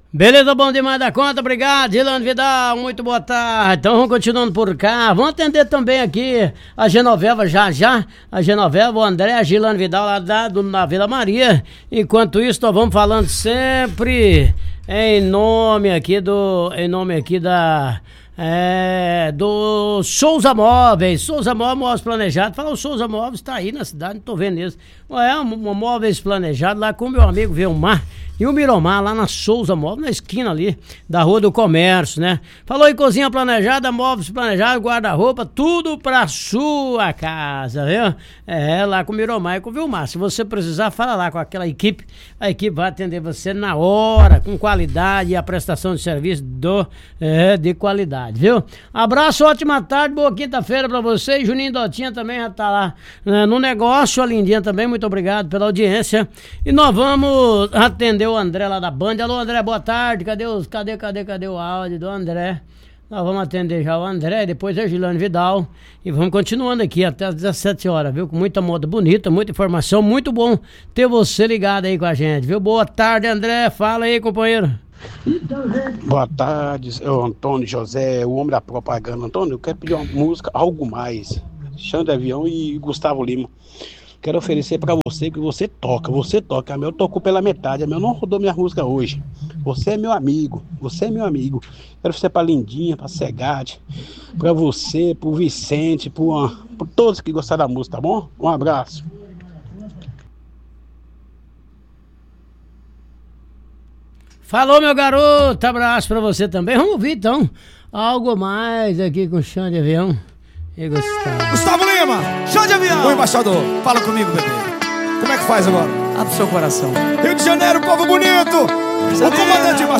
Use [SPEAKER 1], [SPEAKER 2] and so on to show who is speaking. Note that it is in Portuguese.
[SPEAKER 1] Beleza, bom demais da conta, obrigado, Gilane Vidal, muito boa tarde. Então vamos continuando por cá, vamos atender também aqui a Genoveva a Genoveva, o André, a Gilane Vidal lá na Vila Maria. Enquanto isso, nós vamos falando sempre em nome aqui do Souza Móveis, Móveis Planejados. Fala, o Souza Móveis tá aí na cidade, não tô vendo isso. Um móveis planejados lá com o meu amigo Vilmar e o Miromar, lá na Souza Móveis, na esquina ali da Rua do Comércio, né? Falou em cozinha planejada, móveis planejados, guarda-roupa, tudo pra sua casa, viu? Lá com o Miromar e com o Vilmar. Se você precisar, fala lá com aquela equipe, a equipe vai atender você na hora, com qualidade e a prestação de serviço de qualidade, viu? Abraço, ótima tarde, boa quinta-feira pra você. Juninho Dotinha também já tá lá no negócio, a Lindinha também, muito obrigado pela audiência. E nós vamos atender o André lá da Band. Alô, André, boa tarde. Cadê o áudio do André? Nós vamos atender já o André, depois a Gilane Vidal. E vamos continuando aqui até às 17 horas, viu? Com muita moda bonita, muita informação. Muito bom ter você ligado aí com a gente, viu? Boa tarde, André. Fala aí, companheiro.
[SPEAKER 2] Boa tarde, eu Antônio José, o homem da propaganda. Antônio, eu quero pedir uma música, Algo Mais, Xande Avião e Gustavo Lima. Quero oferecer pra você, que você toca. A meu tocou pela metade, a meu não rodou minha música hoje. Você é meu amigo. Quero oferecer pra Lindinha, pra Segate, pra você, pro Vicente, por todos que gostaram da música, tá bom? Um abraço.
[SPEAKER 1] Falou, meu garoto, abraço pra você também. Vamos ouvir então Algo Mais aqui com o Xande Avião e
[SPEAKER 3] Gustavo Lima, Xande Avião. O embaixador, fala comigo, bebê. Como é que faz agora?
[SPEAKER 4] Abre o seu coração.
[SPEAKER 3] Rio de Janeiro, povo bonito. O comandante